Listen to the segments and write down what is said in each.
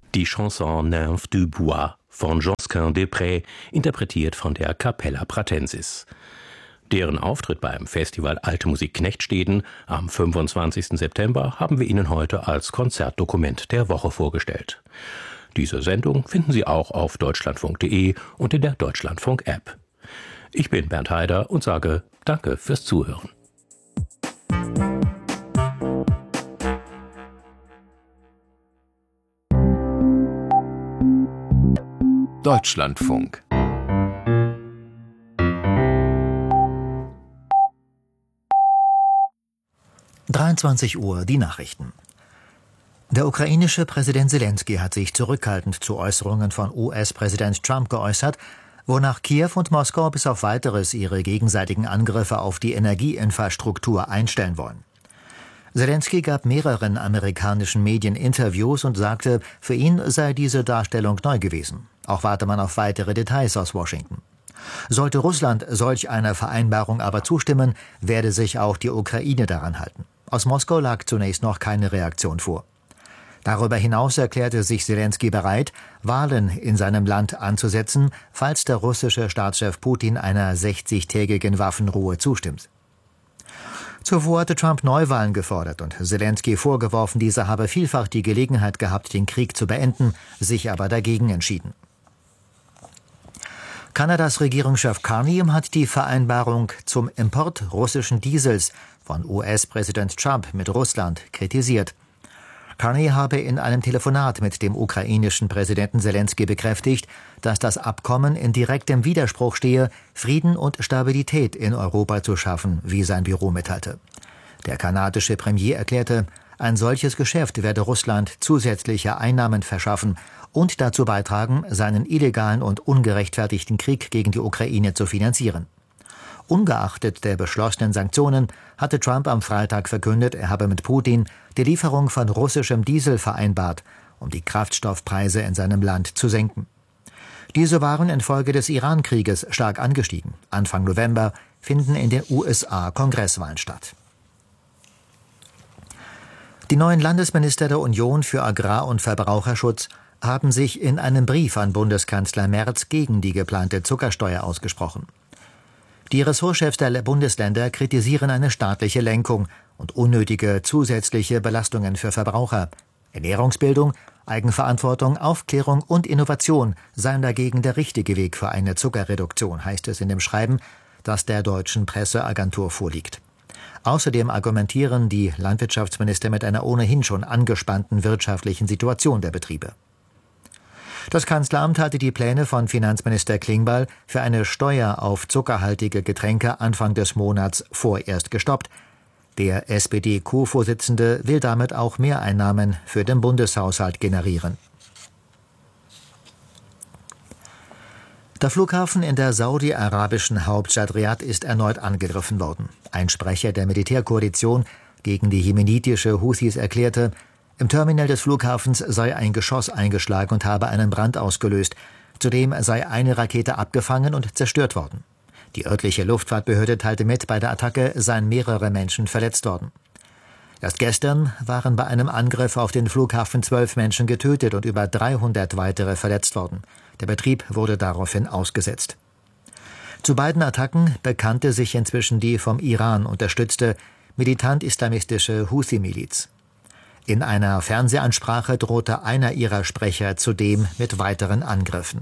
Die Chanson Nymphe du Bois von Josquin des Près, interpretiert von der Capella Pratensis. Deren Auftritt beim Festival Alte Musik Knechtsteden am 25. September haben wir Ihnen heute als Konzertdokument der Woche vorgestellt. Diese Sendung finden Sie auch auf deutschlandfunk.de und in der Deutschlandfunk-App. Ich bin Bernd Haider und sage Danke fürs Zuhören. Deutschlandfunk. Uhr, die Nachrichten. Der ukrainische Präsident Selenskyj hat sich zurückhaltend zu Äußerungen von US-Präsident Trump geäußert, wonach Kiew und Moskau bis auf Weiteres ihre gegenseitigen Angriffe auf die Energieinfrastruktur einstellen wollen. Selenskyj gab mehreren amerikanischen Medien Interviews und sagte, für ihn sei diese Darstellung neu gewesen. Auch warte man auf weitere Details aus Washington. Sollte Russland solch einer Vereinbarung aber zustimmen, werde sich auch die Ukraine daran halten. Aus Moskau lag zunächst noch keine Reaktion vor. Darüber hinaus erklärte sich Selenskyj bereit, Wahlen in seinem Land anzusetzen, falls der russische Staatschef Putin einer 60-tägigen Waffenruhe zustimmt. Zuvor hatte Trump Neuwahlen gefordert und Selenskyj vorgeworfen, dieser habe vielfach die Gelegenheit gehabt, den Krieg zu beenden, sich aber dagegen entschieden. Kanadas Regierungschef Carney hat die Vereinbarung zum Import russischen Diesels von US-Präsident Trump mit Russland kritisiert. Carney habe in einem Telefonat mit dem ukrainischen Präsidenten Selenskyj bekräftigt, dass das Abkommen in direktem Widerspruch stehe, Frieden und Stabilität in Europa zu schaffen, wie sein Büro mitteilte. Der kanadische Premier erklärte, ein solches Geschäft werde Russland zusätzliche Einnahmen verschaffen und dazu beitragen, seinen illegalen und ungerechtfertigten Krieg gegen die Ukraine zu finanzieren. Ungeachtet der beschlossenen Sanktionen hatte Trump am Freitag verkündet, er habe mit Putin die Lieferung von russischem Diesel vereinbart, um die Kraftstoffpreise in seinem Land zu senken. Diese waren infolge des Iran-Krieges stark angestiegen. Anfang November finden in den USA Kongresswahlen statt. Die neuen Landesminister der Union für Agrar- und Verbraucherschutz haben sich in einem Brief an Bundeskanzler Merz gegen die geplante Zuckersteuer ausgesprochen. Die Ressortchefs der Bundesländer kritisieren eine staatliche Lenkung und unnötige zusätzliche Belastungen für Verbraucher. Ernährungsbildung, Eigenverantwortung, Aufklärung und Innovation seien dagegen der richtige Weg für eine Zuckerreduktion, heißt es in dem Schreiben, das der deutschen Presseagentur vorliegt. Außerdem argumentieren die Landwirtschaftsminister mit einer ohnehin schon angespannten wirtschaftlichen Situation der Betriebe. Das Kanzleramt hatte die Pläne von Finanzminister Klingbeil für eine Steuer auf zuckerhaltige Getränke Anfang des Monats vorerst gestoppt. Der SPD-Co-Vorsitzende will damit auch Mehreinnahmen für den Bundeshaushalt generieren. Der Flughafen in der saudi-arabischen Hauptstadt Riad ist erneut angegriffen worden. Ein Sprecher der Militärkoalition gegen die jemenitische Houthis erklärte, im Terminal des Flughafens sei ein Geschoss eingeschlagen und habe einen Brand ausgelöst. Zudem sei eine Rakete abgefangen und zerstört worden. Die örtliche Luftfahrtbehörde teilte mit, bei der Attacke seien mehrere Menschen verletzt worden. Erst gestern waren bei einem Angriff auf den Flughafen 12 Menschen getötet und über 300 weitere verletzt worden. Der Betrieb wurde daraufhin ausgesetzt. Zu beiden Attacken bekannte sich inzwischen die vom Iran unterstützte militant-islamistische Houthi-Miliz. In einer Fernsehansprache drohte einer ihrer Sprecher zudem mit weiteren Angriffen.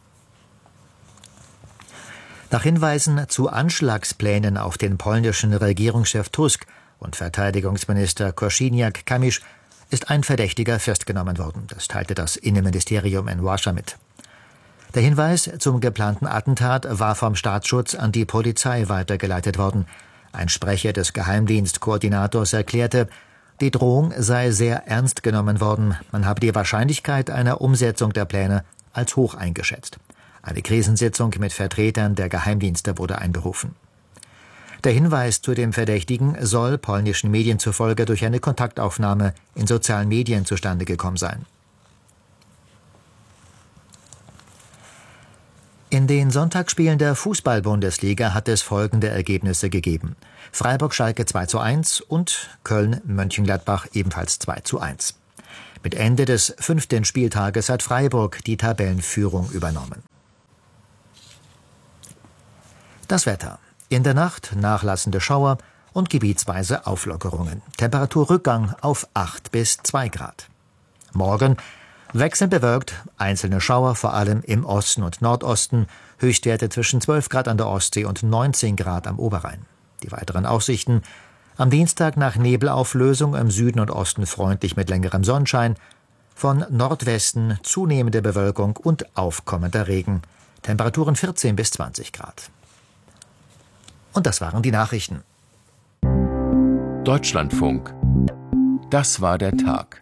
Nach Hinweisen zu Anschlagsplänen auf den polnischen Regierungschef Tusk und Verteidigungsminister Kosiniak-Kamysz ist ein Verdächtiger festgenommen worden. Das teilte das Innenministerium in Warschau mit. Der Hinweis zum geplanten Attentat war vom Staatsschutz an die Polizei weitergeleitet worden. Ein Sprecher des Geheimdienstkoordinators erklärte, die Drohung sei sehr ernst genommen worden. Man habe die Wahrscheinlichkeit einer Umsetzung der Pläne als hoch eingeschätzt. Eine Krisensitzung mit Vertretern der Geheimdienste wurde einberufen. Der Hinweis zu dem Verdächtigen soll polnischen Medien zufolge durch eine Kontaktaufnahme in sozialen Medien zustande gekommen sein. In den Sonntagsspielen der Fußball-Bundesliga hat es folgende Ergebnisse gegeben. Freiburg-Schalke 2:1 und Köln-Mönchengladbach ebenfalls 2:1. Mit Ende des 5. Spieltages hat Freiburg die Tabellenführung übernommen. Das Wetter. In der Nacht nachlassende Schauer und gebietsweise Auflockerungen. Temperaturrückgang auf 8 bis 2 Grad. Morgen wechselnd bewölkt, einzelne Schauer, vor allem im Osten und Nordosten, Höchstwerte zwischen 12 Grad an der Ostsee und 19 Grad am Oberrhein. Die weiteren Aussichten: am Dienstag nach Nebelauflösung, im Süden und Osten freundlich mit längerem Sonnenschein, von Nordwesten zunehmende Bewölkung und aufkommender Regen. Temperaturen 14 bis 20 Grad. Und das waren die Nachrichten. Deutschlandfunk. Das war der Tag.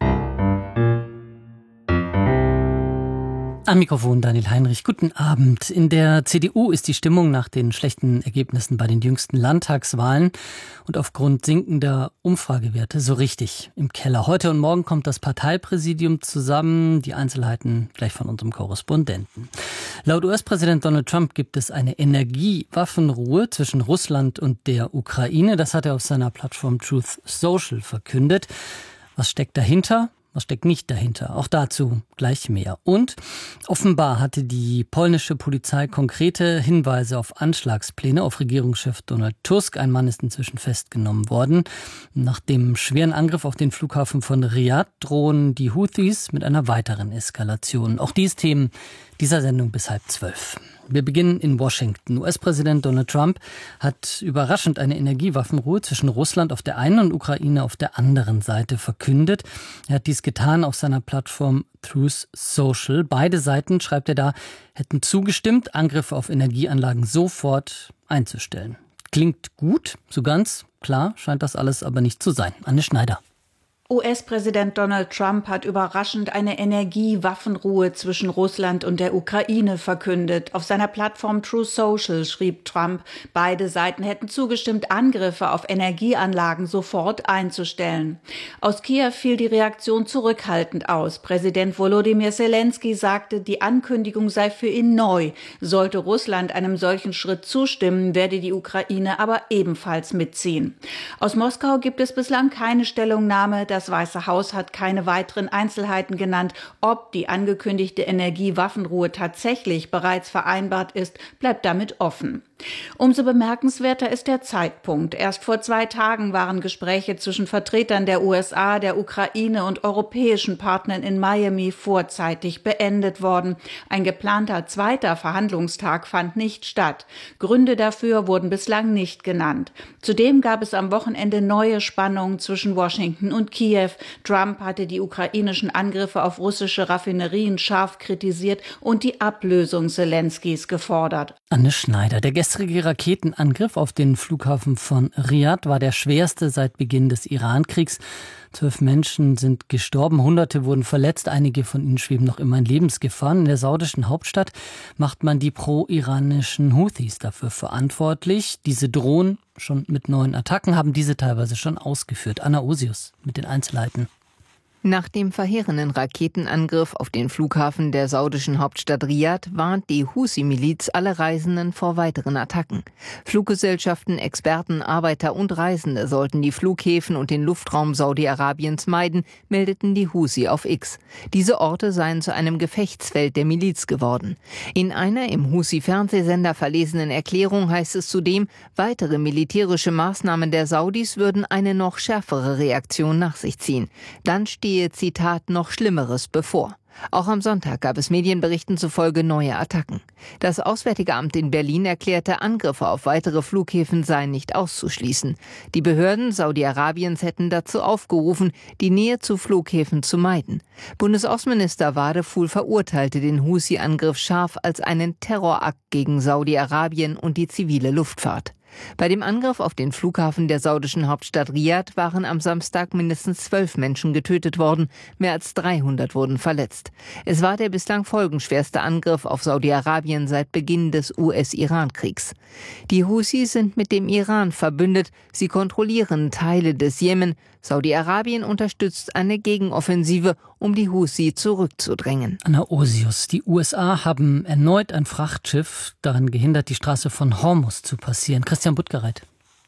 Am Mikrofon Daniel Heinrich. Guten Abend. In der CDU ist die Stimmung nach den schlechten Ergebnissen bei den jüngsten Landtagswahlen und aufgrund sinkender Umfragewerte so richtig im Keller. Heute und morgen kommt das Parteipräsidium zusammen. Die Einzelheiten gleich von unserem Korrespondenten. Laut US-Präsident Donald Trump gibt es eine Energiewaffenruhe zwischen Russland und der Ukraine. Das hat er auf seiner Plattform Truth Social verkündet. Was steckt dahinter? Was steckt nicht dahinter? Auch dazu gleich mehr. Und offenbar hatte die polnische Polizei konkrete Hinweise auf Anschlagspläne auf Regierungschef Donald Tusk. Ein Mann ist inzwischen festgenommen worden. Nach dem schweren Angriff auf den Flughafen von Riad drohen die Houthis mit einer weiteren Eskalation. Auch dies Themen dieser Sendung bis 11:30. Wir beginnen in Washington. US-Präsident Donald Trump hat überraschend eine Energiewaffenruhe zwischen Russland auf der einen und Ukraine auf der anderen Seite verkündet. Er hat dies getan auf seiner Plattform Truth Social. Beide Seiten, schreibt er da, hätten zugestimmt, Angriffe auf Energieanlagen sofort einzustellen. Klingt gut, so ganz klar scheint das alles aber nicht zu sein. Anne Schneider. US-Präsident Donald Trump hat überraschend eine Energiewaffenruhe zwischen Russland und der Ukraine verkündet. Auf seiner Plattform Truth Social schrieb Trump, beide Seiten hätten zugestimmt, Angriffe auf Energieanlagen sofort einzustellen. Aus Kiew fiel die Reaktion zurückhaltend aus. Präsident Volodymyr Zelensky sagte, die Ankündigung sei für ihn neu. Sollte Russland einem solchen Schritt zustimmen, werde die Ukraine aber ebenfalls mitziehen. Aus Moskau gibt es bislang keine Stellungnahme. Das Weiße Haus hat keine weiteren Einzelheiten genannt. Ob die angekündigte Energiewaffenruhe tatsächlich bereits vereinbart ist, bleibt damit offen. Umso bemerkenswerter ist der Zeitpunkt. Erst vor 2 Tagen waren Gespräche zwischen Vertretern der USA, der Ukraine und europäischen Partnern in Miami vorzeitig beendet worden. Ein geplanter 2. Verhandlungstag fand nicht statt. Gründe dafür wurden bislang nicht genannt. Zudem gab es am Wochenende neue Spannungen zwischen Washington und Kiew. Trump hatte die ukrainischen Angriffe auf russische Raffinerien scharf kritisiert und die Ablösung Zelenskys gefordert. Anne Schneider. Der gestrige Raketenangriff auf den Flughafen von Riad war der schwerste seit Beginn des Iran-Kriegs. 12 Menschen sind gestorben, Hunderte wurden verletzt, einige von ihnen schweben noch immer in Lebensgefahr. In der saudischen Hauptstadt macht man die pro-iranischen Houthis dafür verantwortlich. Diese drohen schon mit neuen Attacken, haben diese teilweise schon ausgeführt. Anna Osius mit den Einzelheiten. Nach dem verheerenden Raketenangriff auf den Flughafen der saudischen Hauptstadt Riad warnt die Husi-Miliz alle Reisenden vor weiteren Attacken. Fluggesellschaften, Experten, Arbeiter und Reisende sollten die Flughäfen und den Luftraum Saudi-Arabiens meiden, meldeten die Husi auf X. Diese Orte seien zu einem Gefechtsfeld der Miliz geworden. In einer im Husi-Fernsehsender verlesenen Erklärung heißt es zudem, weitere militärische Maßnahmen der Saudis würden eine noch schärfere Reaktion nach sich ziehen. Dann stehe, Zitat, noch Schlimmeres bevor. Auch am Sonntag gab es Medienberichten zufolge neue Attacken. Das Auswärtige Amt in Berlin erklärte, Angriffe auf weitere Flughäfen seien nicht auszuschließen. Die Behörden Saudi-Arabiens hätten dazu aufgerufen, die Nähe zu Flughäfen zu meiden. Bundesaußenminister Wadefuhl verurteilte den Husi-Angriff scharf als einen Terrorakt gegen Saudi-Arabien und die zivile Luftfahrt. Bei dem Angriff auf den Flughafen der saudischen Hauptstadt Riad waren am Samstag mindestens 12 Menschen getötet worden, mehr als 300 wurden verletzt. Es war der bislang folgenschwerste Angriff auf Saudi-Arabien seit Beginn des US-Iran-Kriegs. Die Husi sind mit dem Iran verbündet, sie kontrollieren Teile des Jemen. Saudi-Arabien unterstützt eine Gegenoffensive, um die Husi zurückzudrängen. Anna Osius, die USA haben erneut ein Frachtschiff daran gehindert, die Straße von Hormuz zu passieren. Christian Buttgereit.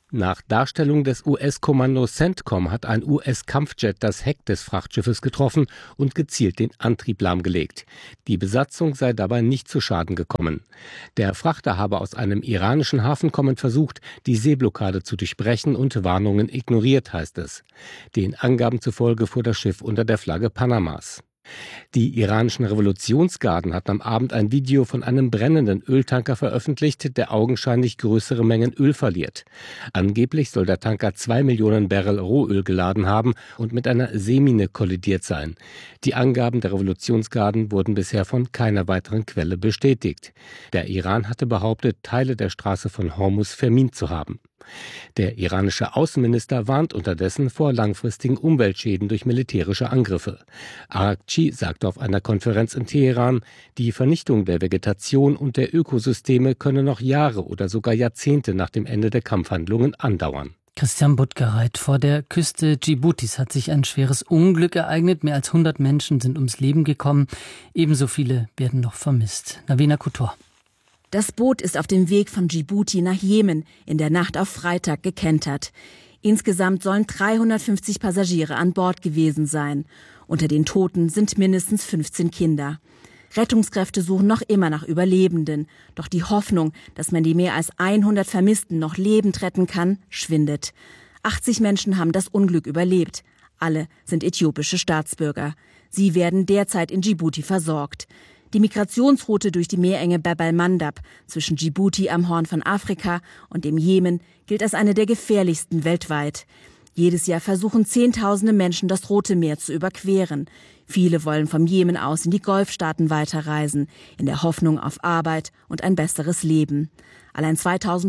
Nach Darstellung des US-Kommandos CENTCOM hat ein US-Kampfjet das Heck des Frachtschiffes getroffen und gezielt den Antrieb lahmgelegt. Die Besatzung sei dabei nicht zu Schaden gekommen. Der Frachter habe aus einem iranischen Hafen kommend versucht, die Seeblockade zu durchbrechen und Warnungen ignoriert, heißt es. Den Angaben zufolge fuhr das Schiff unter der Flagge Panamas. Die iranischen Revolutionsgarden hatten am Abend ein Video von einem brennenden Öltanker veröffentlicht, der augenscheinlich größere Mengen Öl verliert. Angeblich soll der Tanker 2 Millionen Barrel Rohöl geladen haben und mit einer Seemine kollidiert sein. Die Angaben der Revolutionsgarden wurden bisher von keiner weiteren Quelle bestätigt. Der Iran hatte behauptet, Teile der Straße von Hormuz vermint zu haben. Der iranische Außenminister warnt unterdessen vor langfristigen Umweltschäden durch militärische Angriffe. Araghchi sagte auf einer Konferenz in Teheran, die Vernichtung der Vegetation und der Ökosysteme könne noch Jahre oder sogar Jahrzehnte nach dem Ende der Kampfhandlungen andauern. Christian Buttgereit, vor der Küste Dschiboutis hat sich ein schweres Unglück ereignet. Mehr als 100 Menschen sind ums Leben gekommen. Ebenso viele werden noch vermisst. Navina Couture. Das Boot ist auf dem Weg von Djibouti nach Jemen in der Nacht auf Freitag gekentert. Insgesamt sollen 350 Passagiere an Bord gewesen sein. Unter den Toten sind mindestens 15 Kinder. Rettungskräfte suchen noch immer nach Überlebenden. Doch die Hoffnung, dass man die mehr als 100 Vermissten noch lebend retten kann, schwindet. 80 Menschen haben das Unglück überlebt. Alle sind äthiopische Staatsbürger. Sie werden derzeit in Djibouti versorgt. Die Migrationsroute durch die Meerenge Bab el-Mandab zwischen Djibouti am Horn von Afrika und dem Jemen gilt als eine der gefährlichsten weltweit. Jedes Jahr versuchen Zehntausende Menschen, das Rote Meer zu überqueren. Viele wollen vom Jemen aus in die Golfstaaten weiterreisen, in der Hoffnung auf Arbeit und ein besseres Leben. Allein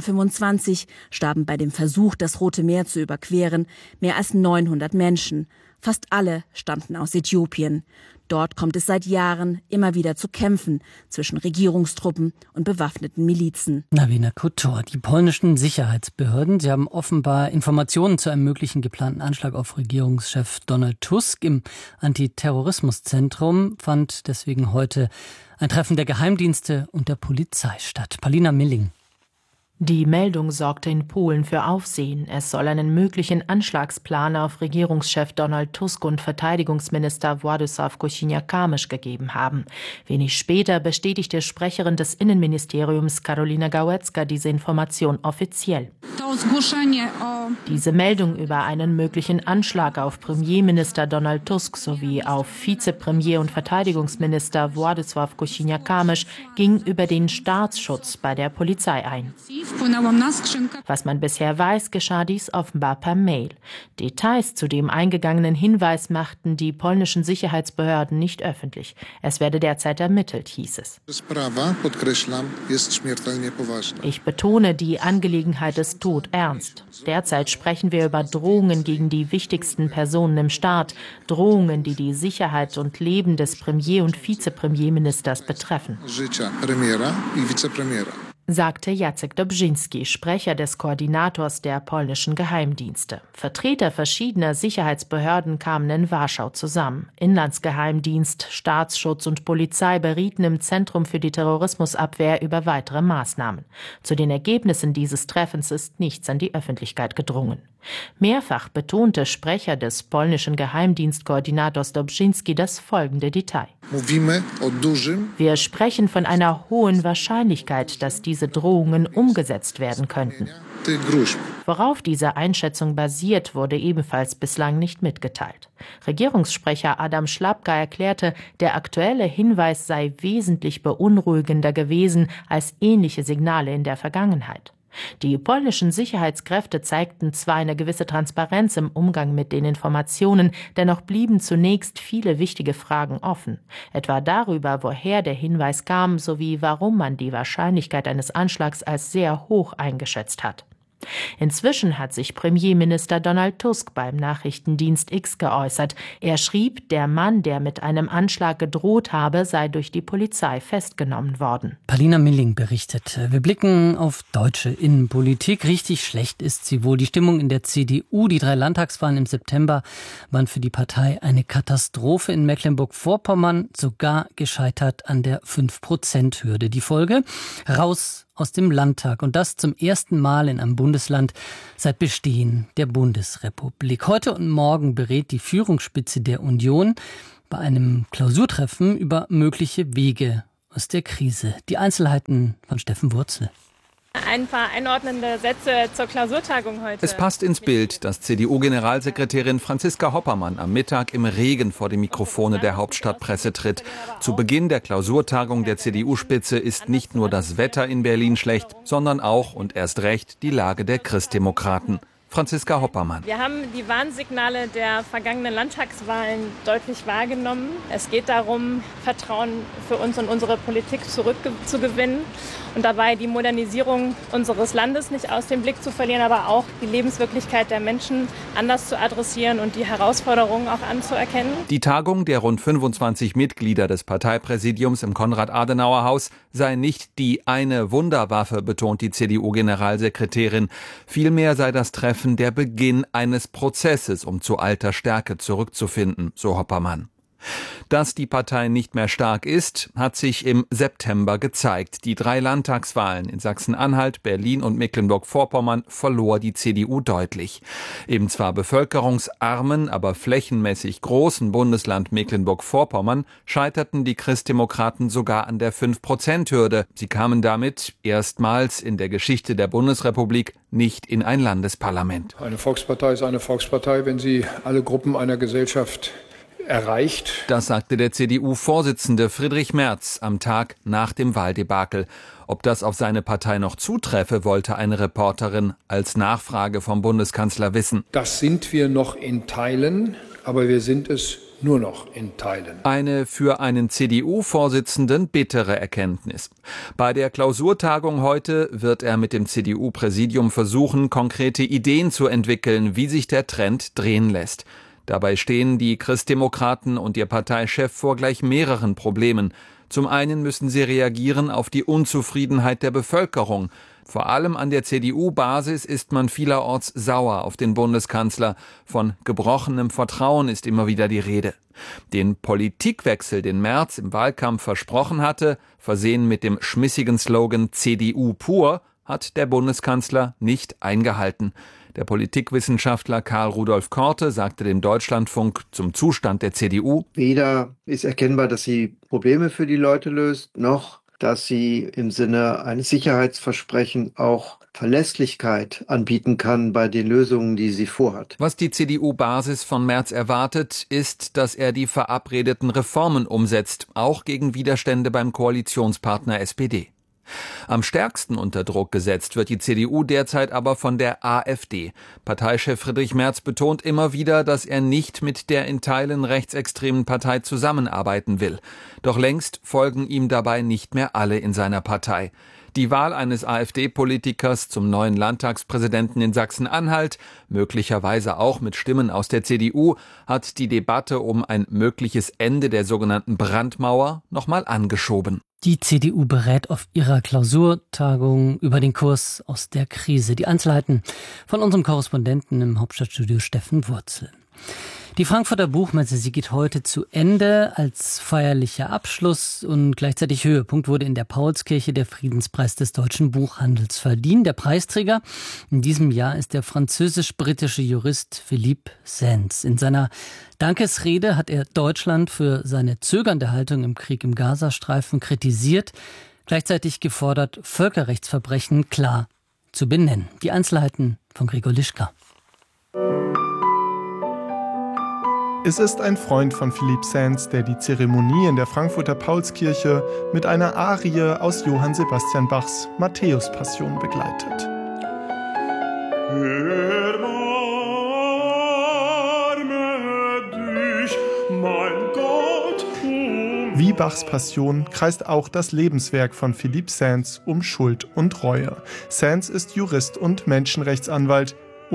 2025 starben bei dem Versuch, das Rote Meer zu überqueren, mehr als 900 Menschen. Fast alle stammten aus Äthiopien. Dort kommt es seit Jahren immer wieder zu Kämpfen zwischen Regierungstruppen und bewaffneten Milizen. Navina Couture, die polnischen Sicherheitsbehörden, sie haben offenbar Informationen zu einem möglichen geplanten Anschlag auf Regierungschef Donald Tusk. Im Antiterrorismuszentrum fand deswegen heute ein Treffen der Geheimdienste und der Polizei statt. Paulina Milling. Die Meldung sorgte in Polen für Aufsehen. Es soll einen möglichen Anschlagsplan auf Regierungschef Donald Tusk und Verteidigungsminister Władysław Kosiniak-Kamysz gegeben haben. Wenig später bestätigte Sprecherin des Innenministeriums Karolina Gałęzka diese Information offiziell. Diese Meldung über einen möglichen Anschlag auf Premierminister Donald Tusk sowie auf Vizepremier und Verteidigungsminister Władysław Kosiniak-Kamysz ging über den Staatsschutz bei der Polizei ein. Was man bisher weiß, geschah dies offenbar per Mail. Details zu dem eingegangenen Hinweis machten die polnischen Sicherheitsbehörden nicht öffentlich. Es werde derzeit ermittelt, hieß es. Ich betone, die Angelegenheit ist todernst. Derzeit sprechen wir über Drohungen gegen die wichtigsten Personen im Staat, Drohungen, die die Sicherheit und Leben des Premier- und Vizepremierministers betreffen, sagte Jacek Dobrzyński, Sprecher des Koordinators der polnischen Geheimdienste. Vertreter verschiedener Sicherheitsbehörden kamen in Warschau zusammen. Inlandsgeheimdienst, Staatsschutz und Polizei berieten im Zentrum für die Terrorismusabwehr über weitere Maßnahmen. Zu den Ergebnissen dieses Treffens ist nichts an die Öffentlichkeit gedrungen. Mehrfach betonte Sprecher des polnischen Geheimdienstkoordinators Dobrzyński das folgende Detail. Wir sprechen von einer hohen Wahrscheinlichkeit, dass diese Drohungen umgesetzt werden könnten. Worauf diese Einschätzung basiert, wurde ebenfalls bislang nicht mitgeteilt. Regierungssprecher Adam Szłapka erklärte, der aktuelle Hinweis sei wesentlich beunruhigender gewesen als ähnliche Signale in der Vergangenheit. Die polnischen Sicherheitskräfte zeigten zwar eine gewisse Transparenz im Umgang mit den Informationen, dennoch blieben zunächst viele wichtige Fragen offen. Etwa darüber, woher der Hinweis kam, sowie warum man die Wahrscheinlichkeit eines Anschlags als sehr hoch eingeschätzt hat. Inzwischen hat sich Premierminister Donald Tusk beim Nachrichtendienst X geäußert. Er schrieb, der Mann, der mit einem Anschlag gedroht habe, sei durch die Polizei festgenommen worden. Paulina Milling berichtet. Wir blicken auf deutsche Innenpolitik. Richtig schlecht ist sie wohl. Die Stimmung in der CDU, die 3 Landtagswahlen im September waren für die Partei eine Katastrophe. In Mecklenburg-Vorpommern sogar gescheitert an der 5%-Hürde. Die Folge? Raus aus dem Landtag. Und das zum ersten Mal in einem Bundesland seit Bestehen der Bundesrepublik. Heute und morgen berät die Führungsspitze der Union bei einem Klausurtreffen über mögliche Wege aus der Krise. Die Einzelheiten von Steffen Wurzel. Ein paar einordnende Sätze zur Klausurtagung heute. Es passt ins Bild, dass CDU-Generalsekretärin Franziska Hoppermann am Mittag im Regen vor die Mikrofone der Hauptstadtpresse tritt. Zu Beginn der Klausurtagung der CDU-Spitze ist nicht nur das Wetter in Berlin schlecht, sondern auch und erst recht die Lage der Christdemokraten. Franziska Hoppermann. Wir haben die Warnsignale der vergangenen Landtagswahlen deutlich wahrgenommen. Es geht darum, Vertrauen für uns und unsere Politik zurückzugewinnen und dabei die Modernisierung unseres Landes nicht aus dem Blick zu verlieren, aber auch die Lebenswirklichkeit der Menschen anders zu adressieren und die Herausforderungen auch anzuerkennen. Die Tagung der rund 25 Mitglieder des Parteipräsidiums im Konrad-Adenauer-Haus sei nicht die eine Wunderwaffe, betont die CDU-Generalsekretärin. Vielmehr sei das Treffen der Beginn eines Prozesses, um zu alter Stärke zurückzufinden, so Hoppermann. Dass die Partei nicht mehr stark ist, hat sich im September gezeigt. Die 3 Landtagswahlen in Sachsen-Anhalt, Berlin und Mecklenburg-Vorpommern verlor die CDU deutlich. Im zwar bevölkerungsarmen, aber flächenmäßig großen Bundesland Mecklenburg-Vorpommern scheiterten die Christdemokraten sogar an der 5%-Hürde. Sie kamen damit erstmals in der Geschichte der Bundesrepublik nicht in ein Landesparlament. Eine Volkspartei ist eine Volkspartei, wenn sie alle Gruppen einer Gesellschaft erreicht. Das sagte der CDU-Vorsitzende Friedrich Merz am Tag nach dem Wahldebakel. Ob das auf seine Partei noch zutreffe, wollte eine Reporterin als Nachfrage vom Bundeskanzler wissen. Das sind wir noch in Teilen, aber wir sind es nur noch in Teilen. Eine für einen CDU-Vorsitzenden bittere Erkenntnis. Bei der Klausurtagung heute wird er mit dem CDU-Präsidium versuchen, konkrete Ideen zu entwickeln, wie sich der Trend drehen lässt. Dabei stehen die Christdemokraten und ihr Parteichef vor gleich mehreren Problemen. Zum einen müssen sie reagieren auf die Unzufriedenheit der Bevölkerung. Vor allem an der CDU-Basis ist man vielerorts sauer auf den Bundeskanzler. Von gebrochenem Vertrauen ist immer wieder die Rede. Den Politikwechsel, den Merz im Wahlkampf versprochen hatte, versehen mit dem schmissigen Slogan CDU pur, hat der Bundeskanzler nicht eingehalten. Der Politikwissenschaftler Karl Rudolf Korte sagte dem Deutschlandfunk zum Zustand der CDU: Weder ist erkennbar, dass sie Probleme für die Leute löst, noch dass sie im Sinne eines Sicherheitsversprechens auch Verlässlichkeit anbieten kann bei den Lösungen, die sie vorhat. Was die CDU-Basis von Merz erwartet, ist, dass er die verabredeten Reformen umsetzt, auch gegen Widerstände beim Koalitionspartner SPD. Am stärksten unter Druck gesetzt wird die CDU derzeit aber von der AfD. Parteichef Friedrich Merz betont immer wieder, dass er nicht mit der in Teilen rechtsextremen Partei zusammenarbeiten will. Doch längst folgen ihm dabei nicht mehr alle in seiner Partei. Die Wahl eines AfD-Politikers zum neuen Landtagspräsidenten in Sachsen-Anhalt, möglicherweise auch mit Stimmen aus der CDU, hat die Debatte um ein mögliches Ende der sogenannten Brandmauer nochmal angeschoben. Die CDU berät auf ihrer Klausurtagung über den Kurs aus der Krise. Die Einzelheiten von unserem Korrespondenten im Hauptstadtstudio Steffen Wurzel. Die Frankfurter Buchmesse, sie geht heute zu Ende. Als feierlicher Abschluss und gleichzeitig Höhepunkt wurde in der Paulskirche der Friedenspreis des deutschen Buchhandels verliehen. Der Preisträger in diesem Jahr ist der französisch-britische Jurist Philippe Sands. In seiner Dankesrede hat er Deutschland für seine zögernde Haltung im Krieg im Gazastreifen kritisiert, gleichzeitig gefordert, Völkerrechtsverbrechen klar zu benennen. Die Einzelheiten von Gregor Lischka. Es ist ein Freund von Philippe Sands, der die Zeremonie in der Frankfurter Paulskirche mit einer Arie aus Johann Sebastian Bachs Matthäus-Passion begleitet. Wie Bachs Passion kreist auch das Lebenswerk von Philippe Sands um Schuld und Reue. Sands ist Jurist und Menschenrechtsanwalt und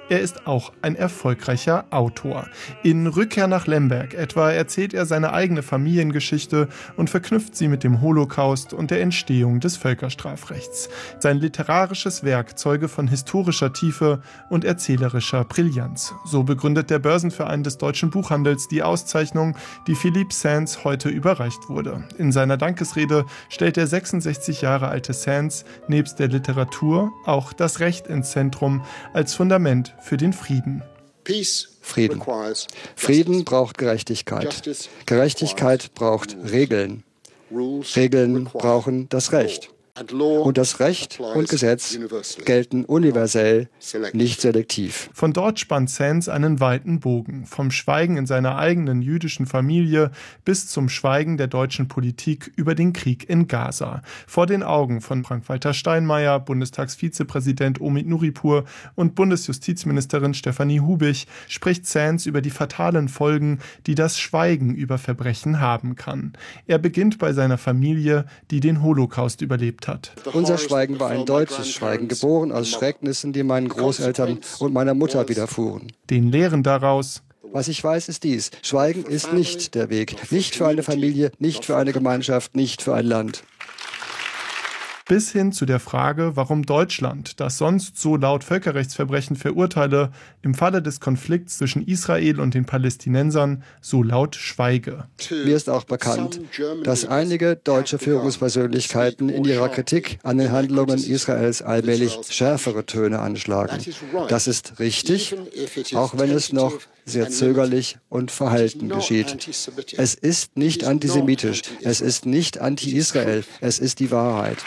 Er ist auch ein erfolgreicher Autor. In Rückkehr nach Lemberg etwa erzählt er seine eigene Familiengeschichte und verknüpft sie mit dem Holocaust und der Entstehung des Völkerstrafrechts. Sein literarisches Werk zeuge von historischer Tiefe und erzählerischer Brillanz. So begründet der Börsenverein des deutschen Buchhandels die Auszeichnung, die Philippe Sands heute überreicht wurde. In seiner Dankesrede stellt der 66 Jahre alte Sands nebst der Literatur auch das Recht ins Zentrum als Fundament für den Frieden. Frieden. Frieden braucht Gerechtigkeit. Gerechtigkeit braucht Regeln. Regeln brauchen das Recht. Und das Recht und Gesetz gelten universell, nicht selektiv. Von dort spannt Sands einen weiten Bogen, vom Schweigen in seiner eigenen jüdischen Familie bis zum Schweigen der deutschen Politik über den Krieg in Gaza. Vor den Augen von Frank-Walter Steinmeier, Bundestagsvizepräsident Omid Nuripur und Bundesjustizministerin Stefanie Hubich spricht Sands über die fatalen Folgen, die das Schweigen über Verbrechen haben kann. Er beginnt bei seiner Familie, die den Holocaust überlebt hat. Unser Schweigen war ein deutsches Schweigen, geboren aus Schrecknissen, die meinen Großeltern und meiner Mutter widerfuhren. Den Lehren daraus: Was ich weiß, ist dies: Schweigen ist nicht der Weg. Nicht für eine Familie, nicht für eine Gemeinschaft, nicht für ein Land. Bis hin zu der Frage, warum Deutschland, das sonst so laut Völkerrechtsverbrechen verurteile, im Falle des Konflikts zwischen Israel und den Palästinensern so laut schweige. Mir ist auch bekannt, dass einige deutsche Führungspersönlichkeiten in ihrer Kritik an den Handlungen Israels allmählich schärfere Töne anschlagen. Das ist richtig, auch wenn es noch sehr zögerlich und verhalten geschieht. Es ist nicht antisemitisch, es ist nicht anti-Israel, es ist die Wahrheit.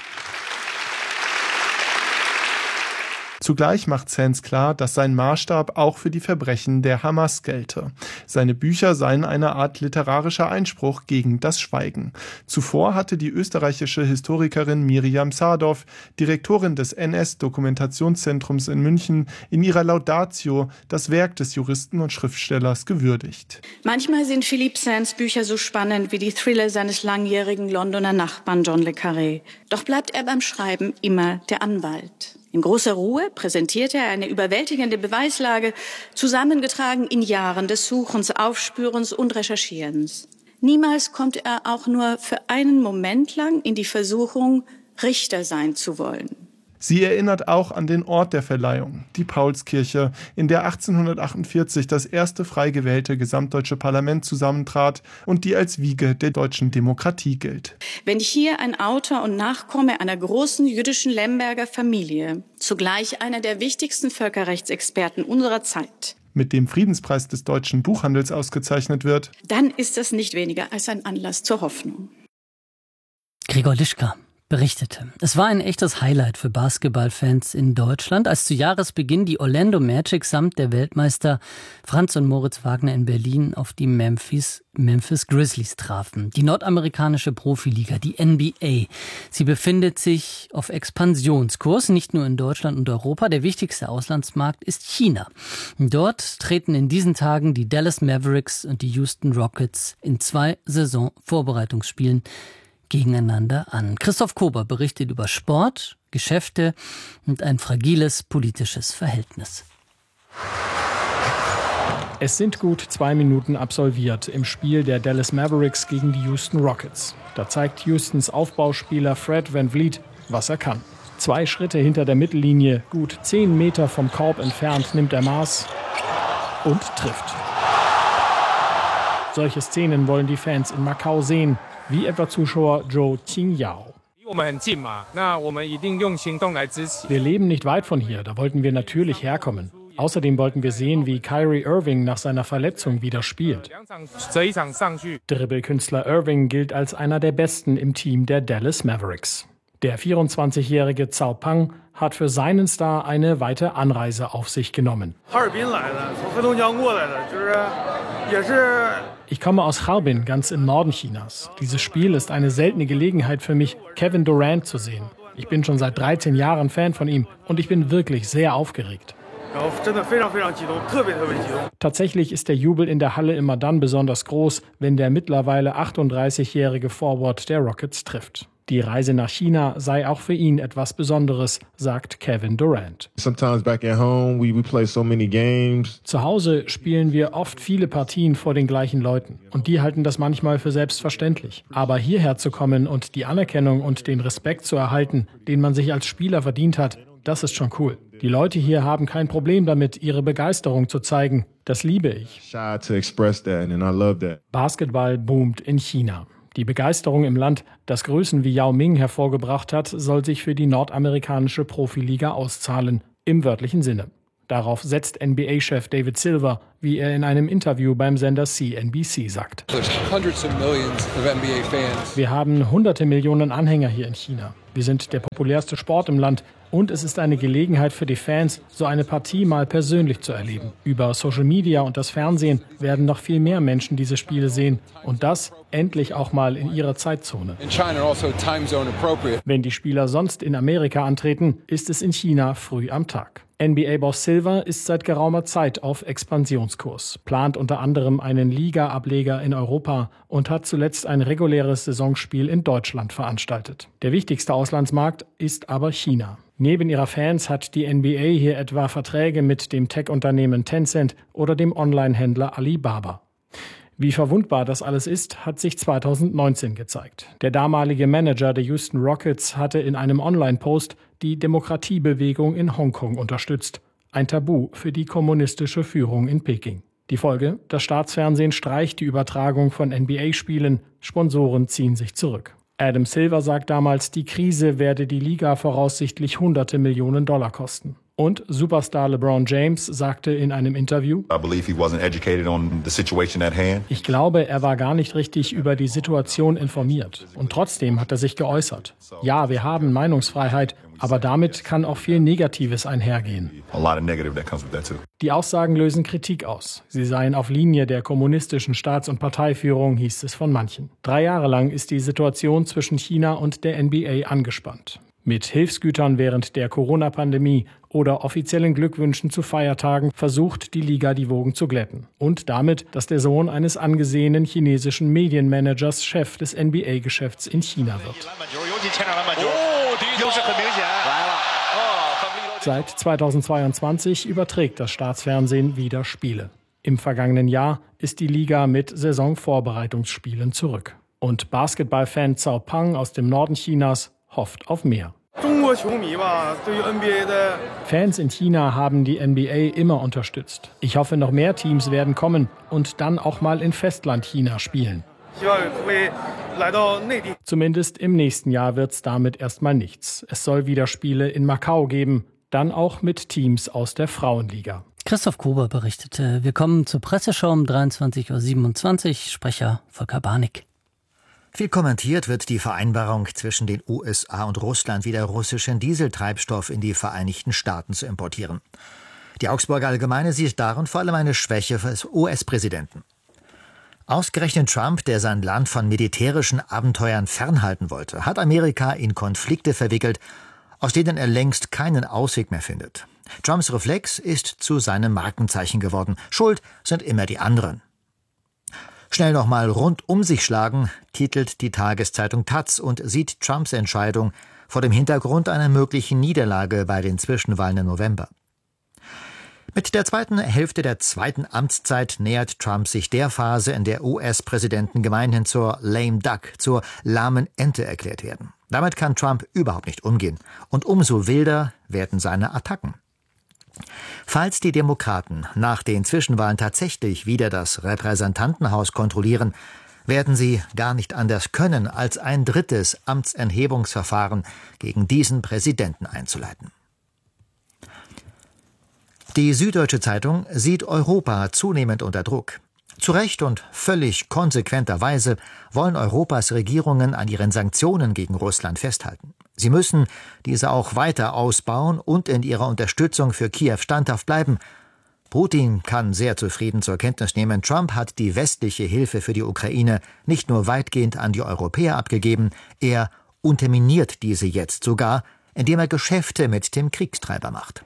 Zugleich macht Sands klar, dass sein Maßstab auch für die Verbrechen der Hamas gelte. Seine Bücher seien eine Art literarischer Einspruch gegen das Schweigen. Zuvor hatte die österreichische Historikerin Miriam Sadow, Direktorin des NS-Dokumentationszentrums in München, in ihrer Laudatio das Werk des Juristen und Schriftstellers gewürdigt. Manchmal sind Philippe Sands Bücher so spannend wie die Thriller seines langjährigen Londoner Nachbarn John le Carré. Doch bleibt er beim Schreiben immer der Anwalt. In großer Ruhe präsentiert er eine überwältigende Beweislage, zusammengetragen in Jahren des Suchens, Aufspürens und Recherchierens. Niemals kommt er auch nur für einen Moment lang in die Versuchung, Richter sein zu wollen. Sie erinnert auch an den Ort der Verleihung, die Paulskirche, in der 1848 das erste frei gewählte gesamtdeutsche Parlament zusammentrat und die als Wiege der deutschen Demokratie gilt. Wenn hier ein Autor und Nachkomme einer großen jüdischen Lemberger Familie, zugleich einer der wichtigsten Völkerrechtsexperten unserer Zeit, mit dem Friedenspreis des deutschen Buchhandels ausgezeichnet wird, dann ist das nicht weniger als ein Anlass zur Hoffnung. Gregor Lischka berichtete. Es war ein echtes Highlight für Basketballfans in Deutschland, als zu Jahresbeginn die Orlando Magic samt der Weltmeister Franz und Moritz Wagner in Berlin auf die Memphis Grizzlies trafen. Die nordamerikanische Profiliga, die NBA. Sie befindet sich auf Expansionskurs, nicht nur in Deutschland und Europa. Der wichtigste Auslandsmarkt ist China. Dort treten in diesen Tagen die Dallas Mavericks und die Houston Rockets in 2 Saisonvorbereitungsspielen gegeneinander an. Christoph Kober berichtet über Sport, Geschäfte und ein fragiles politisches Verhältnis. Es sind gut 2 Minuten absolviert im Spiel der Dallas Mavericks gegen die Houston Rockets. Da zeigt Houstons Aufbauspieler Fred VanVleet, was er kann. 2 Schritte hinter der Mittellinie, gut 10 Meter vom Korb entfernt, nimmt er Maß und trifft. Solche Szenen wollen die Fans in Macau sehen, wie etwa Zuschauer Zhou Qingyao. Wir leben nicht weit von hier, da wollten wir natürlich herkommen. Außerdem wollten wir sehen, wie Kyrie Irving nach seiner Verletzung wieder spielt. Dribbelkünstler Irving gilt als einer der Besten im Team der Dallas Mavericks. Der 24-jährige Cao Pang hat für seinen Star eine weite Anreise auf sich genommen. Ich komme aus Harbin, ganz im Norden Chinas. Dieses Spiel ist eine seltene Gelegenheit für mich, Kevin Durant zu sehen. Ich bin schon seit 13 Jahren Fan von ihm und ich bin wirklich sehr aufgeregt. Tatsächlich ist der Jubel in der Halle immer dann besonders groß, wenn der mittlerweile 38-jährige Forward der Rockets trifft. Die Reise nach China sei auch für ihn etwas Besonderes, sagt Kevin Durant. Zu Hause spielen wir oft viele Partien vor den gleichen Leuten. Und die halten das manchmal für selbstverständlich. Aber hierher zu kommen und die Anerkennung und den Respekt zu erhalten, den man sich als Spieler verdient hat, das ist schon cool. Die Leute hier haben kein Problem damit, ihre Begeisterung zu zeigen. Das liebe ich. Basketball boomt in China. Die Begeisterung im Land, das Größen wie Yao Ming hervorgebracht hat, soll sich für die nordamerikanische Profiliga auszahlen, im wörtlichen Sinne. Darauf setzt NBA-Chef David Silver, wie er in einem Interview beim Sender CNBC sagt. Wir haben hunderte Millionen Anhänger hier in China. Wir sind der populärste Sport im Land und es ist eine Gelegenheit für die Fans, so eine Partie mal persönlich zu erleben. Über Social Media und das Fernsehen werden noch viel mehr Menschen diese Spiele sehen und das endlich auch mal in ihrer Zeitzone. Wenn die Spieler sonst in Amerika antreten, ist es in China früh am Tag. NBA-Boss Silver ist seit geraumer Zeit auf Expansionskurs, plant unter anderem einen Liga-Ableger in Europa und hat zuletzt ein reguläres Saisonspiel in Deutschland veranstaltet. Der wichtigste Auslandsmarkt ist aber China. Neben ihrer Fans hat die NBA hier etwa Verträge mit dem Tech-Unternehmen Tencent oder dem Online-Händler Alibaba. Wie verwundbar das alles ist, hat sich 2019 gezeigt. Der damalige Manager der Houston Rockets hatte in einem Online-Post die Demokratiebewegung in Hongkong unterstützt. Ein Tabu für die kommunistische Führung in Peking. Die Folge: Das Staatsfernsehen streicht die Übertragung von NBA-Spielen, Sponsoren ziehen sich zurück. Adam Silver sagt damals, die Krise werde die Liga voraussichtlich hunderte Millionen Dollar kosten. Und Superstar LeBron James sagte in einem Interview: Ich glaube, er war gar nicht richtig über die Situation informiert. Und trotzdem hat er sich geäußert. Ja, wir haben Meinungsfreiheit, aber damit kann auch viel Negatives einhergehen. Die Aussagen lösen Kritik aus. Sie seien auf Linie der kommunistischen Staats- und Parteiführung, hieß es von manchen. 3 Jahre lang ist die Situation zwischen China und der NBA angespannt. Mit Hilfsgütern während der Corona-Pandemie oder offiziellen Glückwünschen zu Feiertagen versucht die Liga, die Wogen zu glätten. Und damit, dass der Sohn eines angesehenen chinesischen Medienmanagers Chef des NBA-Geschäfts in China wird. Seit 2022 überträgt das Staatsfernsehen wieder Spiele. Im vergangenen Jahr ist die Liga mit Saisonvorbereitungsspielen zurück. Und Basketballfan Zhao Pang aus dem Norden Chinas hofft auf mehr. Fans in China haben die NBA immer unterstützt. Ich hoffe, noch mehr Teams werden kommen und dann auch mal in Festland-China spielen. Zumindest im nächsten Jahr wird's damit erstmal nichts. Es soll wieder Spiele in Macau geben, dann auch mit Teams aus der Frauenliga. Christoph Gruber berichtete. Wir kommen zur Presseschau um 23.27 Uhr. Sprecher Volker Barnick. Viel kommentiert wird die Vereinbarung zwischen den USA und Russland, wieder russischen Dieseltreibstoff in die Vereinigten Staaten zu importieren. Die Augsburger Allgemeine sieht darin vor allem eine Schwäche des US-Präsidenten. Ausgerechnet Trump, der sein Land von militärischen Abenteuern fernhalten wollte, hat Amerika in Konflikte verwickelt, aus denen er längst keinen Ausweg mehr findet. Trumps Reflex ist zu seinem Markenzeichen geworden. Schuld sind immer die anderen. Schnell nochmal rund um sich schlagen, titelt die Tageszeitung Taz und sieht Trumps Entscheidung vor dem Hintergrund einer möglichen Niederlage bei den Zwischenwahlen im November. Mit der zweiten Hälfte der zweiten Amtszeit nähert Trump sich der Phase, in der US-Präsidenten gemeinhin zur lame duck, zur lahmen Ente erklärt werden. Damit kann Trump überhaupt nicht umgehen. Und umso wilder werden seine Attacken. Falls die Demokraten nach den Zwischenwahlen tatsächlich wieder das Repräsentantenhaus kontrollieren, werden sie gar nicht anders können, als ein drittes Amtsenthebungsverfahren gegen diesen Präsidenten einzuleiten. Die Süddeutsche Zeitung sieht Europa zunehmend unter Druck. Zu Recht und völlig konsequenterweise wollen Europas Regierungen an ihren Sanktionen gegen Russland festhalten. Sie müssen diese auch weiter ausbauen und in ihrer Unterstützung für Kiew standhaft bleiben. Putin kann sehr zufrieden zur Kenntnis nehmen, Trump hat die westliche Hilfe für die Ukraine nicht nur weitgehend an die Europäer abgegeben, er unterminiert diese jetzt sogar, indem er Geschäfte mit dem Kriegstreiber macht.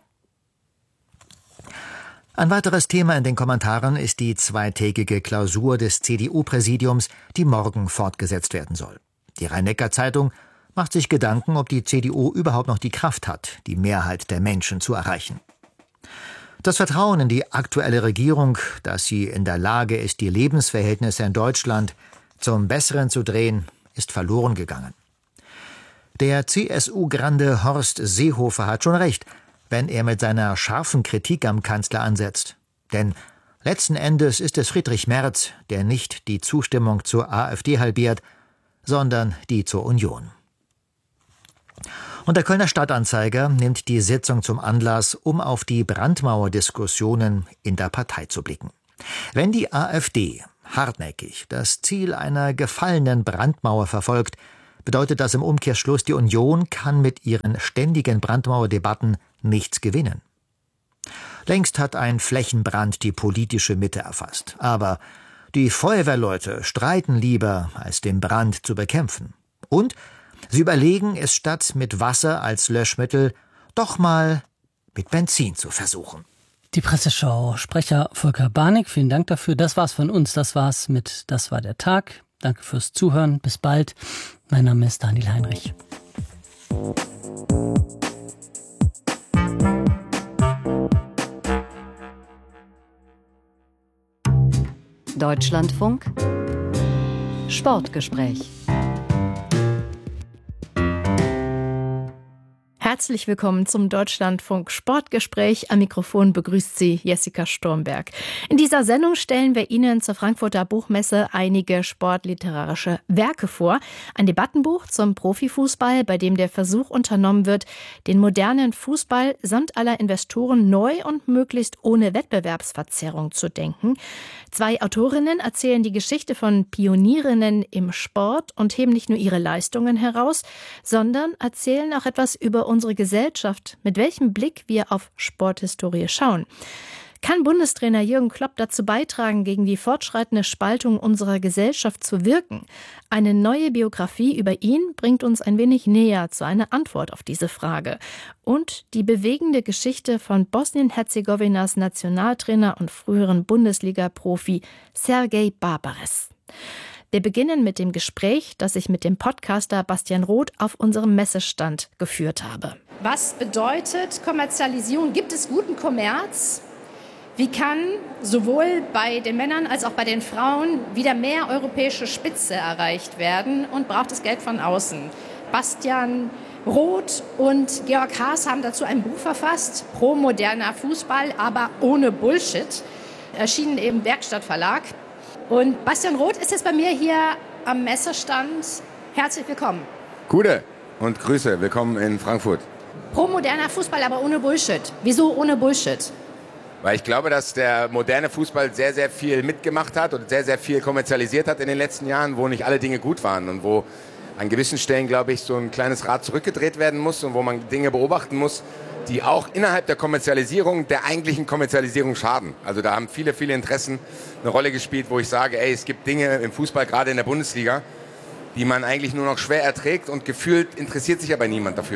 Ein weiteres Thema in den Kommentaren ist die zweitägige Klausur des CDU-Präsidiums, die morgen fortgesetzt werden soll. Die Rhein-Neckar-Zeitung macht sich Gedanken, ob die CDU überhaupt noch die Kraft hat, die Mehrheit der Menschen zu erreichen. Das Vertrauen in die aktuelle Regierung, dass sie in der Lage ist, die Lebensverhältnisse in Deutschland zum Besseren zu drehen, ist verloren gegangen. Der CSU-Grande Horst Seehofer hat schon recht, wenn er mit seiner scharfen Kritik am Kanzler ansetzt. Denn letzten Endes ist es Friedrich Merz, der nicht die Zustimmung zur AfD halbiert, sondern die zur Union. Und der Kölner Stadtanzeiger nimmt die Sitzung zum Anlass, um auf die Brandmauerdiskussionen in der Partei zu blicken. Wenn die AfD hartnäckig das Ziel einer gefallenen Brandmauer verfolgt, bedeutet das im Umkehrschluss, die Union kann mit ihren ständigen Brandmauerdebatten nichts gewinnen. Längst hat ein Flächenbrand die politische Mitte erfasst. Aber die Feuerwehrleute streiten lieber, als den Brand zu bekämpfen. Und sie überlegen, es statt mit Wasser als Löschmittel doch mal mit Benzin zu versuchen. Die Presseschau, Sprecher Volker Barnig, vielen Dank dafür. Das war's von uns, das war's mit Das war der Tag. Danke fürs Zuhören, bis bald. Mein Name ist Daniel Heinrich. Deutschlandfunk Sportgespräch. Herzlich willkommen zum Deutschlandfunk Sportgespräch. Am Mikrofon begrüßt Sie Jessica Sturmberg. In dieser Sendung stellen wir Ihnen zur Frankfurter Buchmesse einige sportliterarische Werke vor. Ein Debattenbuch zum Profifußball, bei dem der Versuch unternommen wird, den modernen Fußball samt aller Investoren neu und möglichst ohne Wettbewerbsverzerrung zu denken. 2 Autorinnen erzählen die Geschichte von Pionierinnen im Sport und heben nicht nur ihre Leistungen heraus, sondern erzählen auch etwas über unsere Gesellschaft, mit welchem Blick wir auf Sporthistorie schauen. Kann Bundestrainer Jürgen Klopp dazu beitragen, gegen die fortschreitende Spaltung unserer Gesellschaft zu wirken? Eine neue Biografie über ihn bringt uns ein wenig näher zu einer Antwort auf diese Frage. Und die bewegende Geschichte von Bosnien-Herzegowinas Nationaltrainer und früheren Bundesliga-Profi Sergej Barbares. Wir beginnen mit dem Gespräch, das ich mit dem Podcaster Bastian Roth auf unserem Messestand geführt habe. Was bedeutet Kommerzialisierung? Gibt es guten Kommerz? Wie kann sowohl bei den Männern als auch bei den Frauen wieder mehr europäische Spitze erreicht werden? Und braucht es Geld von außen? Bastian Roth und Georg Haas haben dazu ein Buch verfasst, Pro moderner Fußball, aber ohne Bullshit, erschienen im Werkstattverlag. Und Bastian Roth ist jetzt bei mir hier am Messestand. Herzlich willkommen. Gute und Grüße, willkommen in Frankfurt. Pro moderner Fußball, aber ohne Bullshit. Wieso ohne Bullshit? Weil ich glaube, dass der moderne Fußball sehr, sehr viel mitgemacht hat und sehr, sehr viel kommerzialisiert hat in den letzten Jahren, wo nicht alle Dinge gut waren und wo an gewissen Stellen, glaube ich, so ein kleines Rad zurückgedreht werden muss und wo man Dinge beobachten muss, die auch innerhalb der Kommerzialisierung, der eigentlichen Kommerzialisierung schaden. Also da haben viele, viele Interessen eine Rolle gespielt, wo ich sage, es gibt Dinge im Fußball, gerade in der Bundesliga, die man eigentlich nur noch schwer erträgt und gefühlt interessiert sich aber niemand dafür.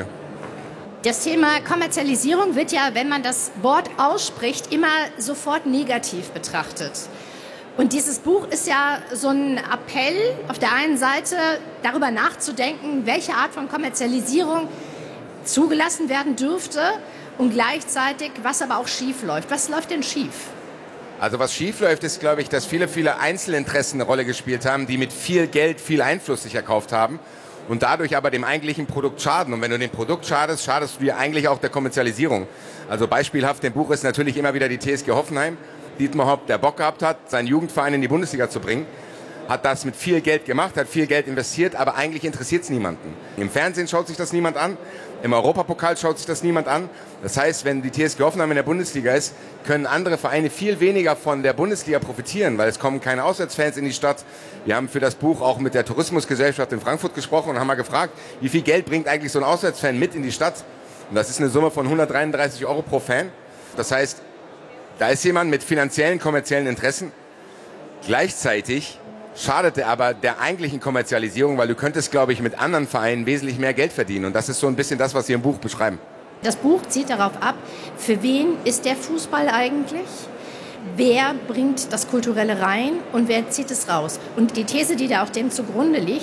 Das Thema Kommerzialisierung wird ja, wenn man das Wort ausspricht, immer sofort negativ betrachtet. Und dieses Buch ist ja so ein Appell, auf der einen Seite darüber nachzudenken, welche Art von Kommerzialisierung zugelassen werden dürfte und gleichzeitig, was aber auch schief läuft. Was läuft denn schief? Also was schief läuft, ist, glaube ich, dass viele, viele Einzelinteressen eine Rolle gespielt haben, die mit viel Geld viel Einfluss sich erkauft haben und dadurch aber dem eigentlichen Produkt schaden. Und wenn du dem Produkt schadest, schadest du dir eigentlich auch der Kommerzialisierung. Also beispielhaft im Buch ist natürlich immer wieder die TSG Hoffenheim. Dietmar Hopp, der Bock gehabt hat, seinen Jugendverein in die Bundesliga zu bringen, hat das mit viel Geld gemacht, hat viel Geld investiert, aber eigentlich interessiert es niemanden. Im Fernsehen schaut sich das niemand an, im Europapokal schaut sich das niemand an. Das heißt, wenn die TSG Hoffenheim in der Bundesliga ist, können andere Vereine viel weniger von der Bundesliga profitieren, weil es kommen keine Auswärtsfans in die Stadt. Wir haben für das Buch auch mit der Tourismusgesellschaft in Frankfurt gesprochen und haben mal gefragt, wie viel Geld bringt eigentlich so ein Auswärtsfan mit in die Stadt? Und das ist eine Summe von 133 € pro Fan. Das heißt, da ist jemand mit finanziellen, kommerziellen Interessen. Gleichzeitig schadet er aber der eigentlichen Kommerzialisierung, weil du könntest, glaube ich, mit anderen Vereinen wesentlich mehr Geld verdienen. Und das ist so ein bisschen das, was Sie im Buch beschreiben. Das Buch zielt darauf ab, für wen ist der Fußball eigentlich? Wer bringt das Kulturelle rein und wer zieht es raus? Und die These, die da auch dem zugrunde liegt,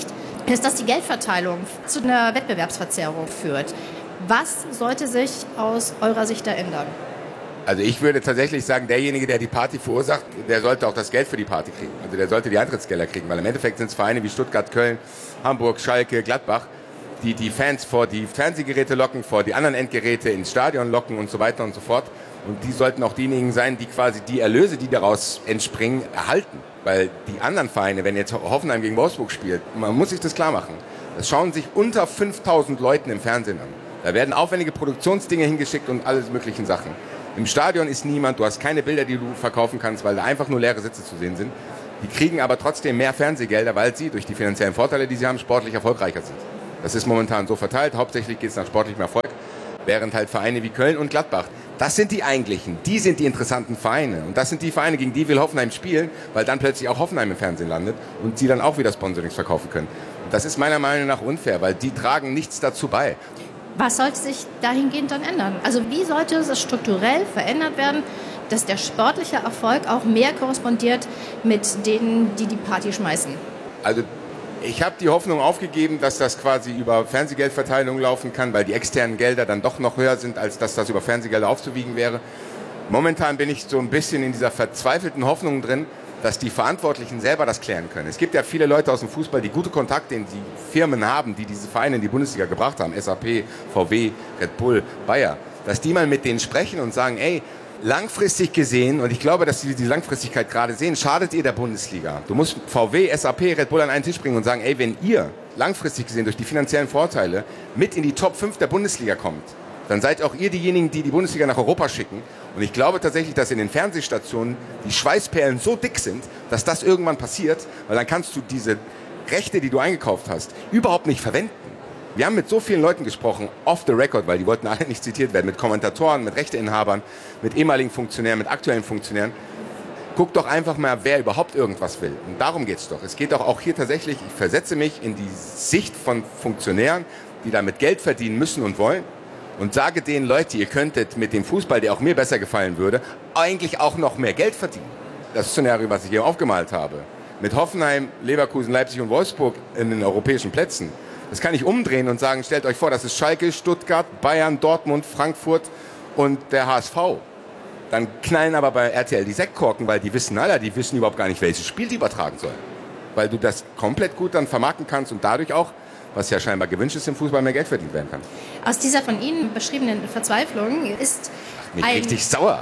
ist, dass die Geldverteilung zu einer Wettbewerbsverzerrung führt. Was sollte sich aus eurer Sicht da ändern? Also ich würde tatsächlich sagen, derjenige, der die Party verursacht, der sollte auch das Geld für die Party kriegen. Also der sollte die Eintrittsgelder kriegen, weil im Endeffekt sind es Vereine wie Stuttgart, Köln, Hamburg, Schalke, Gladbach, die Fans vor die Fernsehgeräte locken, vor die anderen Endgeräte ins Stadion locken und so weiter und so fort. Und die sollten auch diejenigen sein, die quasi die Erlöse, die daraus entspringen, erhalten. Weil die anderen Vereine, wenn jetzt Hoffenheim gegen Wolfsburg spielt, man muss sich das klar machen, das schauen sich unter 5.000 Leuten im Fernsehen an. Da werden aufwendige Produktionsdinge hingeschickt und alles möglichen Sachen. Im Stadion ist niemand, du hast keine Bilder, die du verkaufen kannst, weil da einfach nur leere Sitze zu sehen sind. Die kriegen aber trotzdem mehr Fernsehgelder, weil sie durch die finanziellen Vorteile, die sie haben, sportlich erfolgreicher sind. Das ist momentan so verteilt, hauptsächlich geht es nach sportlichem Erfolg, während halt Vereine wie Köln und Gladbach, das sind die eigentlichen, die sind die interessanten Vereine. Und das sind die Vereine, gegen die will Hoffenheim spielen, weil dann plötzlich auch Hoffenheim im Fernsehen landet und sie dann auch wieder Sponsorings verkaufen können. Und das ist meiner Meinung nach unfair, weil die tragen nichts dazu bei. Was sollte sich dahingehend dann ändern? Also wie sollte es strukturell verändert werden, dass der sportliche Erfolg auch mehr korrespondiert mit denen, die die Party schmeißen? Also ich habe die Hoffnung aufgegeben, dass das quasi über Fernsehgeldverteilung laufen kann, weil die externen Gelder dann doch noch höher sind, als dass das über Fernsehgelder aufzuwiegen wäre. Momentan bin ich so ein bisschen in dieser verzweifelten Hoffnung drin, dass die Verantwortlichen selber das klären können. Es gibt ja viele Leute aus dem Fußball, die gute Kontakte in die Firmen haben, die diese Vereine in die Bundesliga gebracht haben, SAP, VW, Red Bull, Bayer, dass die mal mit denen sprechen und sagen, ey, langfristig gesehen, und ich glaube, dass sie die Langfristigkeit gerade sehen, schadet ihr der Bundesliga. Du musst VW, SAP, Red Bull an einen Tisch bringen und sagen, ey, wenn ihr langfristig gesehen durch die finanziellen Vorteile mit in die Top 5 der Bundesliga kommt, dann seid auch ihr diejenigen, die die Bundesliga nach Europa schicken. Und ich glaube tatsächlich, dass in den Fernsehstationen die Schweißperlen so dick sind, dass das irgendwann passiert, weil dann kannst du diese Rechte, die du eingekauft hast, überhaupt nicht verwenden. Wir haben mit so vielen Leuten gesprochen, off the record, weil die wollten alle nicht zitiert werden, mit Kommentatoren, mit Rechteinhabern, mit ehemaligen Funktionären, mit aktuellen Funktionären. Guck doch einfach mal, wer überhaupt irgendwas will. Und darum geht's doch. Es geht doch auch hier tatsächlich, ich versetze mich in die Sicht von Funktionären, die damit Geld verdienen müssen und wollen. Und sage denen, Leute, ihr könntet mit dem Fußball, der auch mir besser gefallen würde, eigentlich auch noch mehr Geld verdienen. Das Szenario, was ich hier aufgemalt habe. Mit Hoffenheim, Leverkusen, Leipzig und Wolfsburg in den europäischen Plätzen. Das kann ich umdrehen und sagen, stellt euch vor, das ist Schalke, Stuttgart, Bayern, Dortmund, Frankfurt und der HSV. Dann knallen aber bei RTL die Sektkorken, weil die wissen überhaupt gar nicht, welches Spiel die übertragen sollen. Weil du das komplett gut dann vermarkten kannst und dadurch auch, was ja scheinbar gewünscht ist, im Fußball mehr Geld verdient werden kann. Aus dieser von Ihnen beschriebenen Verzweiflung ist richtig sauer.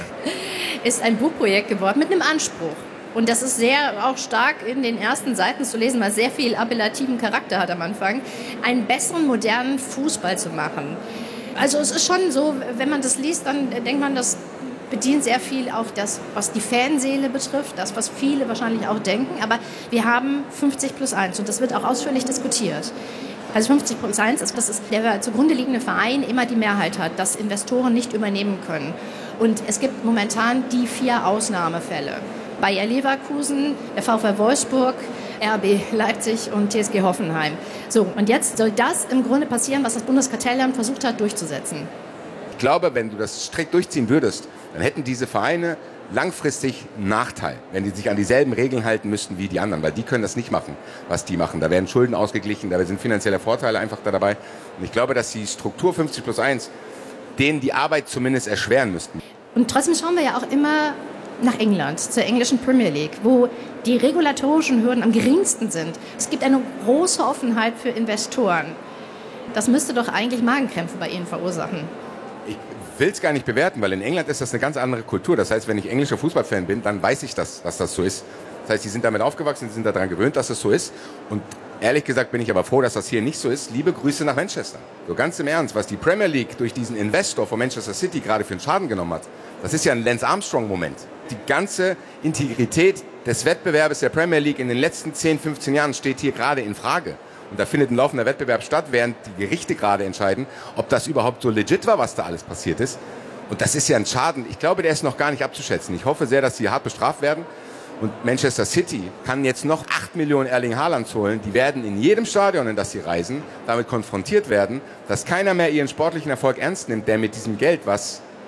ist ein Buchprojekt geworden mit einem Anspruch. Und das ist sehr auch stark in den ersten Seiten zu lesen, weil es sehr viel appellativen Charakter hat am Anfang, einen besseren, modernen Fußball zu machen. Also es ist schon so, wenn man das liest, dann denkt man, das bedient sehr viel auch das, was die Fanseele betrifft, das, was viele wahrscheinlich auch denken. Aber wir haben 50+1 und das wird auch ausführlich diskutiert. Also 50+1 ist, dass der zugrunde liegende Verein immer die Mehrheit hat, dass Investoren nicht übernehmen können. Und es gibt momentan die 4 Ausnahmefälle. Bayer Leverkusen, der VfL Wolfsburg, RB Leipzig und TSG Hoffenheim. So, und jetzt soll das im Grunde passieren, was das Bundeskartellamt versucht hat durchzusetzen. Ich glaube, wenn du das strikt durchziehen würdest, dann hätten diese Vereine langfristig einen Nachteil, wenn die sich an dieselben Regeln halten müssten wie die anderen, weil die können das nicht machen, was die machen. Da werden Schulden ausgeglichen, da sind finanzielle Vorteile einfach dabei. Und ich glaube, dass die Struktur 50+1 denen die Arbeit zumindest erschweren müssten. Und trotzdem schauen wir ja auch immer nach England, zur englischen Premier League, wo die regulatorischen Hürden am geringsten sind. Es gibt eine große Offenheit für Investoren. Das müsste doch eigentlich Magenkrämpfe bei Ihnen verursachen. Ich will es gar nicht bewerten, weil in England ist das eine ganz andere Kultur. Das heißt, wenn ich englischer Fußballfan bin, dann weiß ich, dass das so ist. Das heißt, die sind damit aufgewachsen, die sind daran gewöhnt, dass das so ist. Und ehrlich gesagt bin ich aber froh, dass das hier nicht so ist. Liebe Grüße nach Manchester. So ganz im Ernst, was die Premier League durch diesen Investor von Manchester City gerade für einen Schaden genommen hat, das ist ja ein Lance Armstrong-Moment. Die ganze Integrität des Wettbewerbs der Premier League in den letzten 10, 15 Jahren steht hier gerade in Frage. Und da findet ein laufender Wettbewerb statt, während die Gerichte gerade entscheiden, ob das überhaupt so legit war, was da alles passiert ist. Und das ist ja ein Schaden. Ich glaube, der ist noch gar nicht abzuschätzen. Ich hoffe sehr, dass sie hart bestraft werden. Und Manchester City kann jetzt noch 8 Millionen Erling Haalands holen. Die werden in jedem Stadion, in das sie reisen, damit konfrontiert werden, dass keiner mehr ihren sportlichen Erfolg ernst nimmt, der mit diesem Geld, was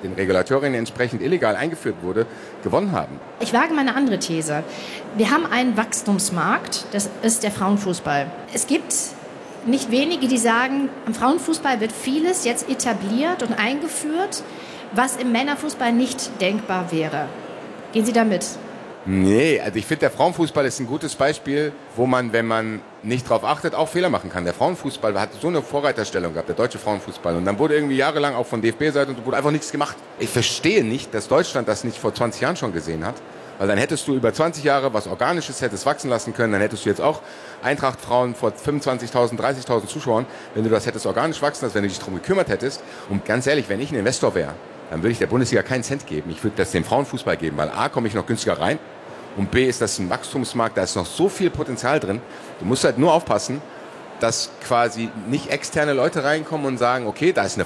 den Regulatorien entsprechend illegal eingeführt wurde, gewonnen haben. Ich wage mal eine andere These. Wir haben einen Wachstumsmarkt, das ist der Frauenfußball. Es gibt nicht wenige, die sagen, im Frauenfußball wird vieles jetzt etabliert und eingeführt, was im Männerfußball nicht denkbar wäre. Gehen Sie damit? Nee, also ich finde, der Frauenfußball ist ein gutes Beispiel, wo man, wenn man nicht drauf achtet, auch Fehler machen kann. Der Frauenfußball hat so eine Vorreiterstellung gehabt, der deutsche Frauenfußball. Und dann wurde irgendwie jahrelang auch von DFB-Seite und wurde einfach nichts gemacht. Ich verstehe nicht, dass Deutschland das nicht vor 20 Jahren schon gesehen hat. Weil dann hättest du über 20 Jahre was Organisches hättest wachsen lassen können. Dann hättest du jetzt auch Eintracht-Frauen vor 25.000, 30.000 Zuschauern, wenn du das hättest organisch wachsen lassen, wenn du dich darum gekümmert hättest. Und ganz ehrlich, wenn ich ein Investor wäre, dann würde ich der Bundesliga keinen Cent geben. Ich würde das dem Frauenfußball geben, weil A, komme ich noch günstiger rein und B, ist das ein Wachstumsmarkt, da ist noch so viel Potenzial drin. Du musst halt nur aufpassen, dass quasi nicht externe Leute reinkommen und sagen, okay, da ist eine